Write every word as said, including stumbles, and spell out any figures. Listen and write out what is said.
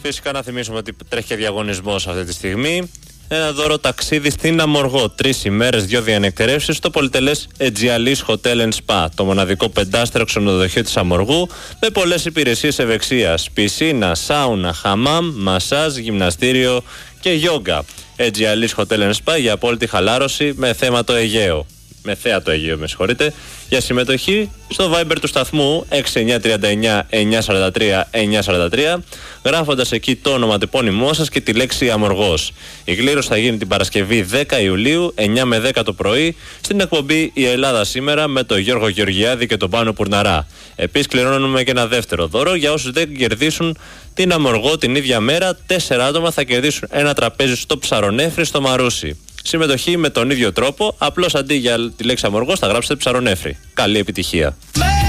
Φυσικά να θυμίσουμε ότι τρέχει και διαγωνισμός αυτή τη στιγμή. Ένα δώρο ταξίδι στην Αμοργό. Τρεις ημέρες, δύο διανυκτερεύσεις στο πολυτελές Aegialis Hotel and Spa. Το μοναδικό πεντάστερο ξενοδοχείο της Αμοργού με πολλές υπηρεσίες ευεξίας. Πισίνα, σάουνα, χαμάμ, μασάζ, γυμναστήριο και γιόγκα. Aegialis Hotel and Spa για απόλυτη χαλάρωση με θέμα το Αιγαίο. Με θέα το Αιγαίο, με συγχωρείτε. Για συμμετοχή στο Viber του σταθμού έξι εννιά τρία εννιά εννιά τέσσερα τρία εννιά τέσσερα τρία, γράφοντας εκεί το ονοματεπώνυμό σας και τη λέξη Αμοργός. Η κλήρωση θα γίνει την Παρασκευή δέκα Ιουλίου, εννιά με δέκα το πρωί, στην εκπομπή Η Ελλάδα Σήμερα με τον Γιώργο Γεωργιάδη και τον Πάνο Πουρναρά. Επίσης, κληρώνουμε και ένα δεύτερο δώρο για όσους δεν κερδίσουν την Αμοργό την ίδια μέρα. Τέσσερα άτομα θα κερδίσουν ένα τραπέζι στο Ψαρονέφρι στο Μαρούσι. Συμμετοχή με τον ίδιο τρόπο, απλώς αντί για τη λέξη Αμοργός θα γράψετε Ψαρονέφρι. Καλή επιτυχία.